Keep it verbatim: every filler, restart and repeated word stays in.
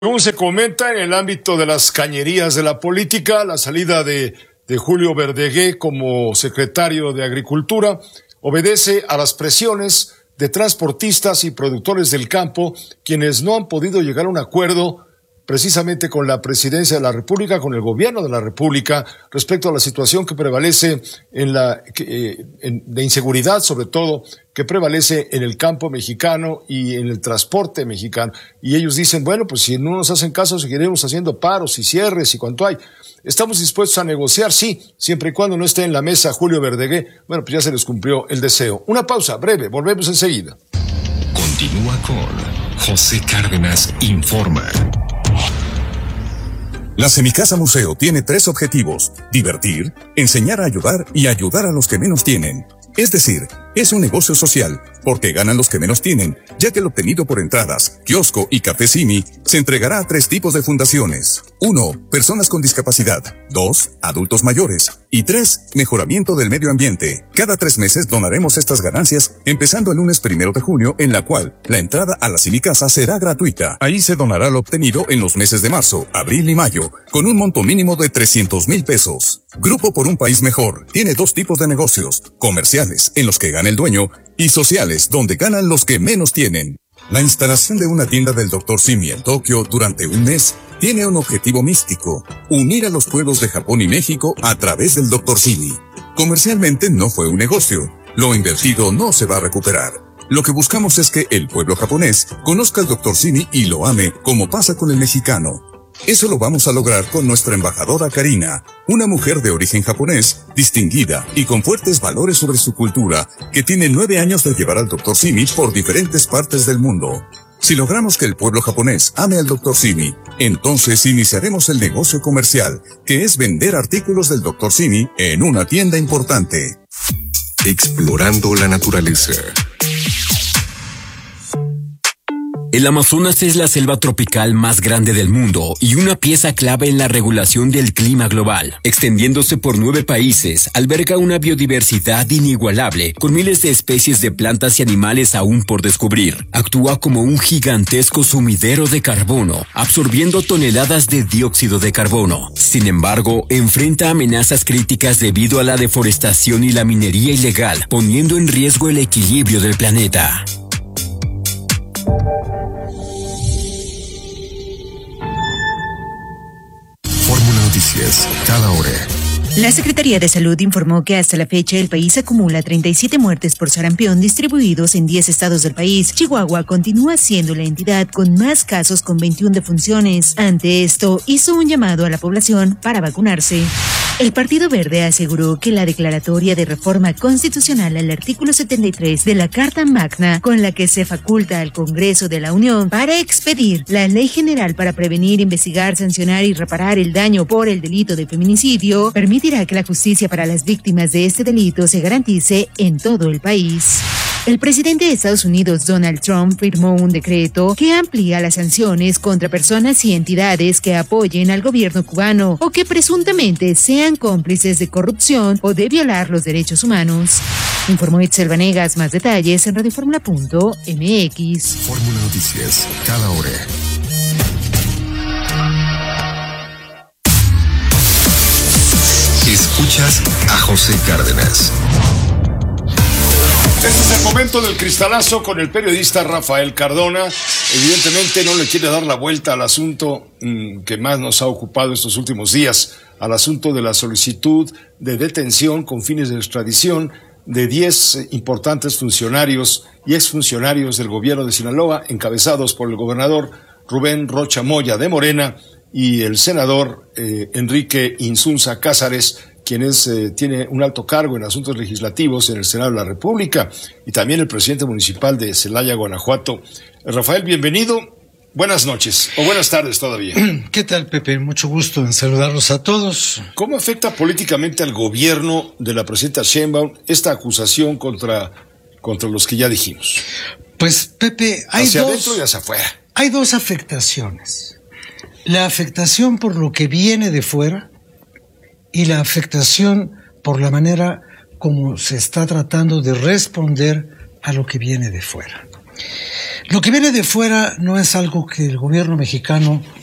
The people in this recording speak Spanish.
Según se comenta en el ámbito de las cañerías de la política, la salida de, de Julio Verdegué como secretario de Agricultura obedece a las presiones de transportistas y productores del campo, quienes no han podido llegar a un acuerdo precisamente con la presidencia de la República, con el gobierno de la República, respecto a la situación que prevalece en la eh, en, de inseguridad, sobre todo, que prevalece en el campo mexicano y en el transporte mexicano. Y ellos dicen, bueno, pues si no nos hacen caso, seguiremos haciendo paros y cierres y cuanto hay. Estamos dispuestos a negociar, sí, siempre y cuando no esté en la mesa Julio Verdegué. Bueno, pues ya se les cumplió el deseo. Una pausa breve, volvemos enseguida. Continúa con José Cárdenas Informa. La Semicasa Museo tiene tres objetivos: divertir, enseñar a ayudar y ayudar a los que menos tienen. Es decir, es un negocio social, porque ganan los que menos tienen, ya que lo obtenido por entradas, kiosco y café Simi se entregará a tres tipos de fundaciones. Uno, personas con discapacidad. Dos, adultos mayores. Y tres, mejoramiento del medio ambiente. Cada tres meses donaremos estas ganancias, empezando el lunes primero de junio, en la cual la entrada a la Semicasa será gratuita. Ahí se donará lo obtenido en los meses de marzo, abril y mayo, con un monto mínimo de trescientos mil pesos. Grupo por un País Mejor tiene dos tipos de negocios: comerciales, en los que gana el dueño, y sociales, donde ganan los que menos tienen. La instalación de una tienda del doctor Simi en Tokio durante un mes tiene un objetivo místico: unir a los pueblos de Japón y México a través del doctor Simi. Comercialmente no fue un negocio. Lo invertido no se va a recuperar. Lo que buscamos es que el pueblo japonés conozca al doctor Simi y lo ame, como pasa con el mexicano. Eso lo vamos a lograr con nuestra embajadora Karina, una mujer de origen japonés, distinguida y con fuertes valores sobre su cultura, que tiene nueve años de llevar al doctor Simi por diferentes partes del mundo. Si logramos que el pueblo japonés ame al doctor Simi, entonces iniciaremos el negocio comercial, que es vender artículos del doctor Simi en una tienda importante. Explorando la naturaleza. El Amazonas es la selva tropical más grande del mundo y una pieza clave en la regulación del clima global. Extendiéndose por nueve países, alberga una biodiversidad inigualable, con miles de especies de plantas y animales aún por descubrir. Actúa como un gigantesco sumidero de carbono, absorbiendo toneladas de dióxido de carbono. Sin embargo, enfrenta amenazas críticas debido a la deforestación y la minería ilegal, poniendo en riesgo el equilibrio del planeta. Noticias, cada hora. La Secretaría de Salud informó que hasta la fecha el país acumula treinta y siete muertes por sarampión distribuidos en diez estados del país. Chihuahua continúa siendo la entidad con más casos, con veintiuna defunciones. Ante esto, hizo un llamado a la población para vacunarse. El Partido Verde aseguró que la declaratoria de reforma constitucional al artículo setenta y tres de la Carta Magna, con la que se faculta al Congreso de la Unión para expedir la Ley General para prevenir, investigar, sancionar y reparar el daño por el delito de feminicidio, permitirá que la justicia para las víctimas de este delito se garantice en todo el país. El presidente de Estados Unidos, Donald Trump, firmó un decreto que amplía las sanciones contra personas y entidades que apoyen al gobierno cubano o que presuntamente sean cómplices de corrupción o de violar los derechos humanos. Informó Itzel Vanegas. Más detalles en radioformula punto m x. Fórmula Noticias, cada hora. Escuchas a José Cárdenas. Este es el momento del cristalazo con el periodista Rafael Cardona. Evidentemente no le quiere dar la vuelta al asunto mmm, que más nos ha ocupado estos últimos días, al asunto de la solicitud de detención con fines de extradición de diez importantes funcionarios y exfuncionarios del gobierno de Sinaloa, encabezados por el gobernador Rubén Rocha Moya de Morena y el senador eh, Enrique Insunza Cázares, quien es, eh, tiene un alto cargo en asuntos legislativos en el Senado de la República, y también el presidente municipal de Celaya, Guanajuato. Rafael, bienvenido. Buenas noches, o buenas tardes todavía. ¿Qué tal, Pepe? Mucho gusto en saludarlos a todos. ¿Cómo afecta políticamente al gobierno de la presidenta Sheinbaum esta acusación contra, contra los que ya dijimos? Pues, Pepe, hay hacia dos... adentro y hacia afuera. Hay dos afectaciones. La afectación por lo que viene de fuera y la afectación por la manera como se está tratando de responder a lo que viene de fuera. Lo que viene de fuera no es algo que el gobierno mexicano